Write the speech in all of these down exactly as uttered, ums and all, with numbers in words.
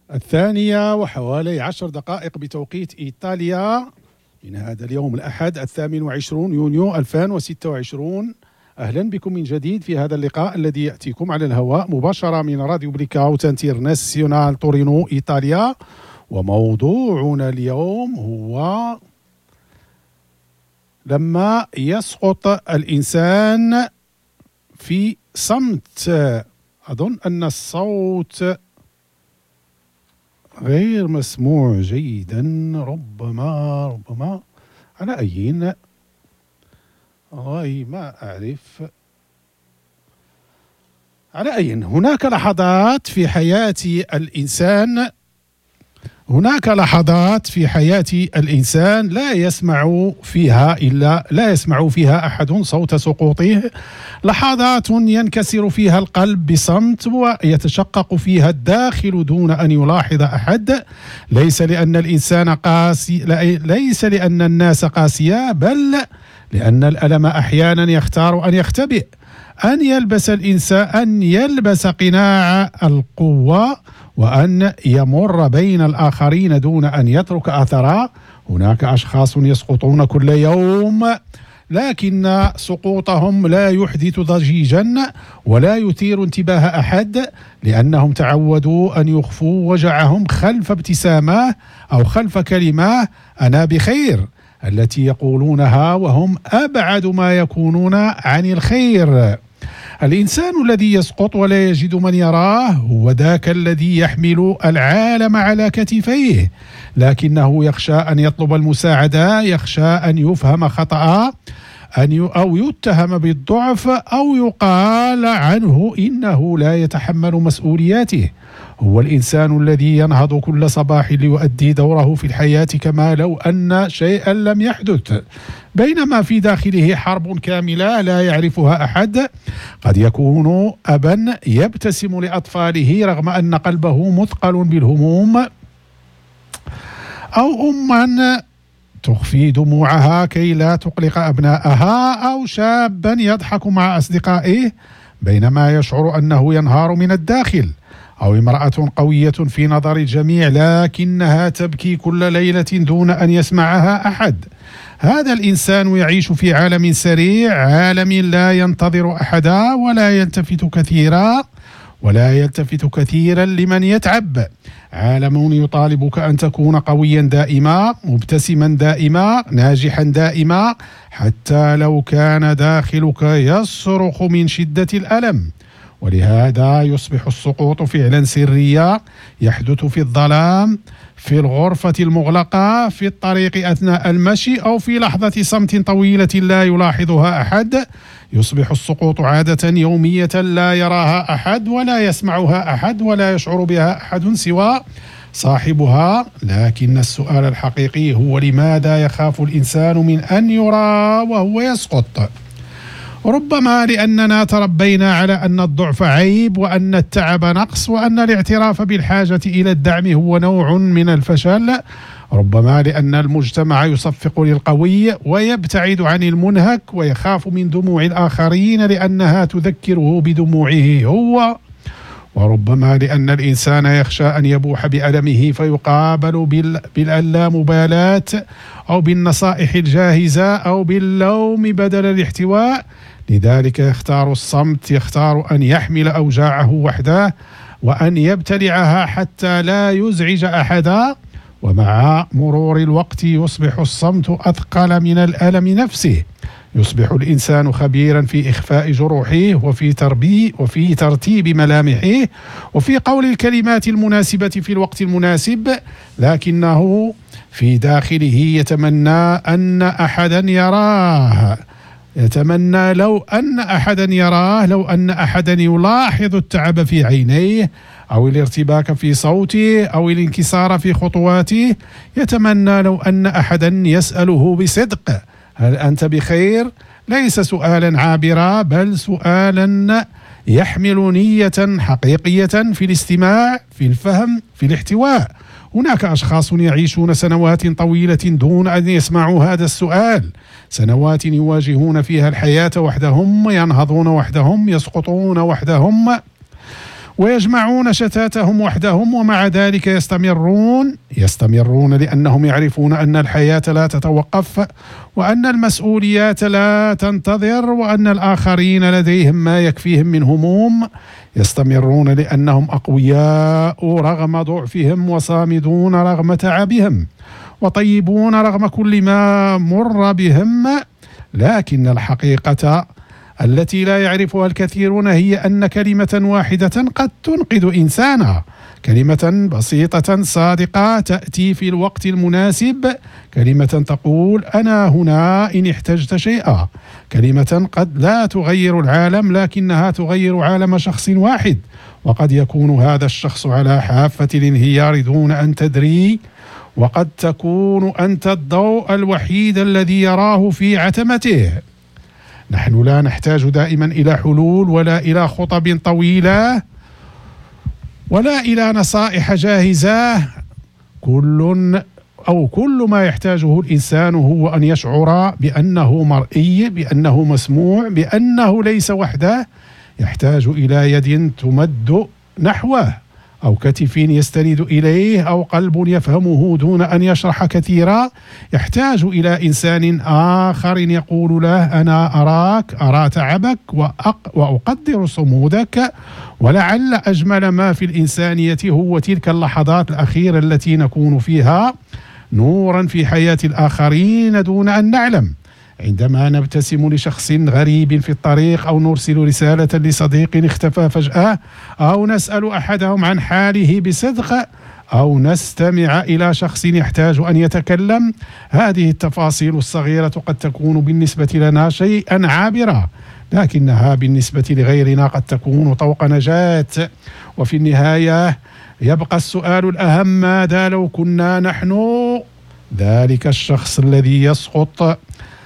الثانية وحوالي عشر دقائق بتوقيت إيطاليا من هذا اليوم الأحد الثامن والعشرون يونيو ألفين وستة وعشرون. أهلا بكم من جديد في هذا اللقاء الذي يأتيكم على الهواء مباشرة من راديو بليكاوت انترناسيونال تورينو إيطاليا. وموضوعنا اليوم هو لما يسقط الإنسان في صمت. أظن أن الصوت غير مسموع جيدا، ربما ربما على أي والله ما أعرف. على أي هناك لحظات في حياة الإنسان هناك لحظات في حياة الإنسان لا يسمع فيها إلا لا يسمع فيها أحد صوت سقوطه، لحظات ينكسر فيها القلب بصمت ويتشقق فيها الداخل دون أن يلاحظ أحد، ليس لأن الإنسان قاسي ليس لأن الناس قاسية، بل لأن الألم أحيانا يختار أن يختبئ، أن يلبس الإنسان أن يلبس قناع القوة وأن يمر بين الآخرين دون أن يترك أثرا. هناك أشخاص يسقطون كل يوم، لكن سقوطهم لا يحدث ضجيجا ولا يثير انتباه أحد، لأنهم تعودوا أن يخفوا وجعهم خلف ابتسامة أو خلف كلمة أنا بخير التي يقولونها وهم أبعد ما يكونون عن الخير. الإنسان الذي يسقط ولا يجد من يراه هو ذاك الذي يحمل العالم على كتفيه، لكنه يخشى أن يطلب المساعدة، يخشى أن يفهم خطأ، أن أو يتهم بالضعف أو يقال عنه إنه لا يتحمل مسؤولياته. هو الإنسان الذي ينهض كل صباح ليؤدي دوره في الحياة كما لو أن شيئا لم يحدث، بينما في داخله حرب كاملة لا يعرفها أحد. قد يكون أبا يبتسم لأطفاله رغم أن قلبه مثقل بالهموم، أو أما تخفي دموعها كي لا تقلق أبنائها، أو شابا يضحك مع أصدقائه بينما يشعر أنه ينهار من الداخل، أو امرأة قوية في نظر الجميع لكنها تبكي كل ليلة دون أن يسمعها أحد. هذا الإنسان يعيش في عالم سريع، عالم لا ينتظر أحدا ولا يلتفت كثيرا ولا يلتفت كثيرا لمن يتعب، عالم يطالبك أن تكون قويا دائما، مبتسما دائما، ناجحا دائما، حتى لو كان داخلك يصرخ من شدة الألم. ولهذا يصبح السقوط فعلا سريا يحدث في الظلام، في الغرفة المغلقة، في الطريق أثناء المشي، أو في لحظة صمت طويلة لا يلاحظها أحد. يصبح السقوط عادة يومية لا يراها أحد ولا يسمعها أحد ولا يشعر بها أحد سوى صاحبها. لكن السؤال الحقيقي هو لماذا يخاف الإنسان من أن يرى وهو يسقط؟ ربما لأننا تربينا على أن الضعف عيب، وأن التعب نقص، وأن الاعتراف بالحاجة إلى الدعم هو نوع من الفشل. ربما لأن المجتمع يصفق للقوي ويبتعد عن المنهك ويخاف من دموع الآخرين لأنها تذكره بدموعه هو. وربما لأن الإنسان يخشى أن يبوح بألمه فيقابل باللامبالاة أو بالنصائح الجاهزة أو باللوم بدل الاحتواء، لذلك يختار الصمت، يختار أن يحمل أوجاعه وحده وأن يبتلعها حتى لا يزعج أحدا. ومع مرور الوقت يصبح الصمت أثقل من الألم نفسه، يصبح الإنسان خبيرا في إخفاء جروحه وفي تربي وفي ترتيب ملامحه وفي قول الكلمات المناسبة في الوقت المناسب، لكنه في داخله يتمنى أن أحدا يراه، يتمنى لو أن أحدا يراه، لو أن أحدا يلاحظ التعب في عينيه أو الارتباك في صوته أو الانكسار في خطواته، يتمنى لو أن أحدا يسأله بصدق هل أنت بخير؟ ليس سؤالا عابرا بل سؤالا يحمل نية حقيقية في الاستماع، في الفهم، في الاحتواء. هناك أشخاص يعيشون سنوات طويلة دون أن يسمعوا هذا السؤال، سنوات يواجهون فيها الحياة وحدهم، ينهضون وحدهم، يسقطون وحدهم، ويجمعون شتاتهم وحدهم، ومع ذلك يستمرون يستمرون لأنهم يعرفون أن الحياة لا تتوقف، وأن المسؤوليات لا تنتظر، وأن الآخرين لديهم ما يكفيهم من هموم. يستمرون لأنهم أقوياء رغم ضعفهم، وصامدون رغم تعبهم، وطيبون رغم كل ما مر بهم. لكن الحقيقة التي لا يعرفها الكثيرون هي أن كلمة واحدة قد تنقذ إنسانا، كلمة بسيطة صادقة تأتي في الوقت المناسب، كلمة تقول أنا هنا إن احتجت شيئا، كلمة قد لا تغير العالم لكنها تغير عالم شخص واحد، وقد يكون هذا الشخص على حافة الانهيار دون أن تدري، وقد تكون أنت الضوء الوحيد الذي يراه في عتمته. نحن لا نحتاج دائما إلى حلول، ولا إلى خطب طويلة، ولا إلى نصائح جاهزة. كل أو كل ما يحتاجه الإنسان هو أن يشعر بأنه مرئي، بأنه مسموع، بأنه ليس وحده. يحتاج إلى يد تمد نحوه، أو كتف يستند إليه، أو قلب يفهمه دون أن يشرح كثيرا. يحتاج إلى إنسان آخر يقول له أنا أراك، أرى تعبك، وأقدر صمودك. ولعل أجمل ما في الإنسانية هو تلك اللحظات الأخيرة التي نكون فيها نورا في حياة الآخرين دون أن نعلم، عندما نبتسم لشخص غريب في الطريق، أو نرسل رسالة لصديق اختفى فجأة، أو نسأل أحدهم عن حاله بصدق، أو نستمع إلى شخص يحتاج أن يتكلم. هذه التفاصيل الصغيرة قد تكون بالنسبة لنا شيئا عابرا، لكنها بالنسبة لغيرنا قد تكون طوق نجاة. وفي النهاية يبقى السؤال الأهم: ماذا لو كنا نحن ذلك الشخص الذي يسقط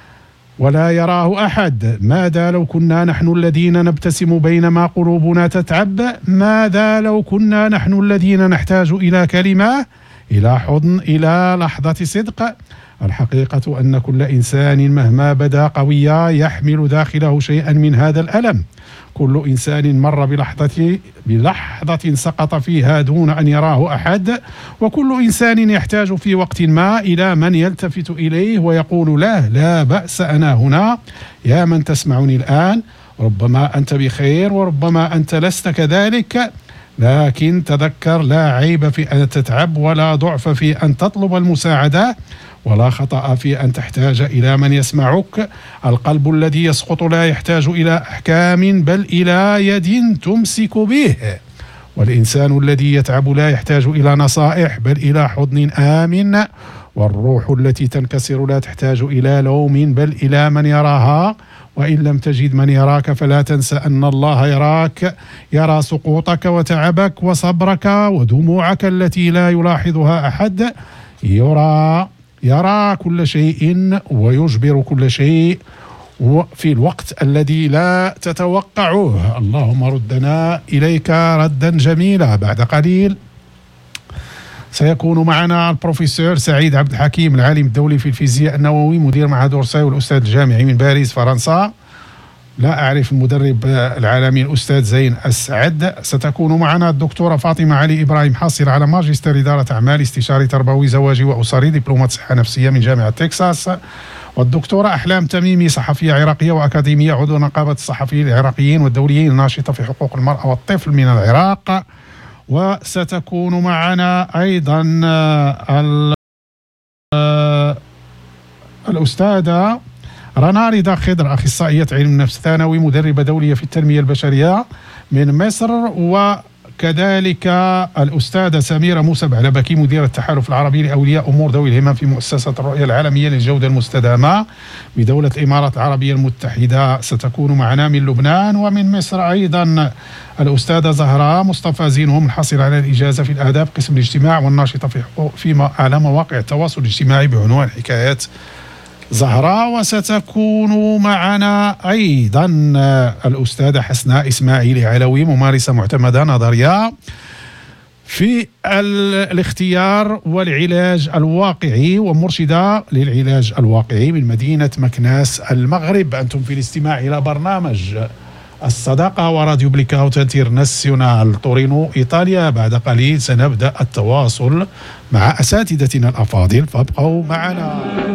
ولا يراه أحد؟ ماذا لو كنا نحن الذين نبتسم بينما قلوبنا تتعب؟ ماذا لو كنا نحن الذين نحتاج إلى كلمة، إلى حضن، إلى لحظة صدق؟ الحقيقة أن كل إنسان مهما بدا قويا يحمل داخله شيئا من هذا الألم. كل إنسان مر بلحظة بلحظة سقط فيها دون أن يراه أحد، وكل إنسان يحتاج في وقت ما إلى من يلتفت إليه ويقول له لا بأس، أنا هنا. يا من تسمعني الآن، ربما أنت بخير وربما أنت لست كذلك، لكن تذكر: لا عيب في أن تتعب، ولا ضعف في أن تطلب المساعدة، ولا خطأ في أن تحتاج إلى من يسمعك. القلب الذي يسقط لا يحتاج إلى أحكام، بل إلى يد تمسك به. والإنسان الذي يتعب لا يحتاج إلى نصائح، بل إلى حضن آمن. والروح التي تنكسر لا تحتاج إلى لوم، بل إلى من يراها. وإن لم تجد من يراك فلا تنسى أن الله يراك، يرى سقوطك وتعبك وصبرك ودموعك التي لا يلاحظها أحد. يرى يرى كل شيء ويجبر كل شيء في الوقت الذي لا تتوقعه. اللهم ردنا إليك ردا جميلا. بعد قليل سيكون معنا البروفيسور سعيد عبد الحكيم، العالم الدولي في الفيزياء النووي، مدير معهد أورساي والأستاذ الجامعي من باريس فرنسا. لا أعرف المدرب العالمي الأستاذ زين السعد. ستكون معنا الدكتورة فاطمة علي إبراهيم، حاصل على ماجستير إدارة أعمال، استشاري تربوي زواجي وأسري، دبلومات صحة نفسية من جامعة تكساس. والدكتورة أحلام تميمي، صحفية عراقية وأكاديمية، عضو نقابة الصحفيين العراقيين والدوليين، ناشطة في حقوق المرأة والطفل من العراق. وستكون معنا أيضا الأستاذة رنا رضا خضر، أخصائية علم نفس ثانوي، مدربة دولية في التنمية البشرية من مصر. وكذلك الأستاذة سميرة موسى بعلبكي، مديرة التحالف العربي لأولياء أمور ذوي الهمم في مؤسسة الرؤية العالمية للجودة المستدامة بدولة الإمارات العربية المتحدة. ستكون معنا من لبنان. ومن مصر أيضا الأستاذة زهراء مصطفى زينهم، الحاصل على الإجازة في الآداب قسم الاجتماع، والناشطة في حقوق في على مواقع التواصل الاجتماعي بعنوان حكايات زهراء. وستكون معنا أيضا الأستاذة حسناء إسماعيل علوي، ممارسة معتمدة نظرية في الاختيار والعلاج الواقعي، ومرشدة للعلاج الواقعي من مدينة مكناس المغرب. أنتم في الاستماع إلى برنامج الصداقة وراديو بليكاوت انترناسيونال تورينو إيطاليا. بعد قليل سنبدأ التواصل مع أساتذتنا الأفاضل، فابقوا معنا.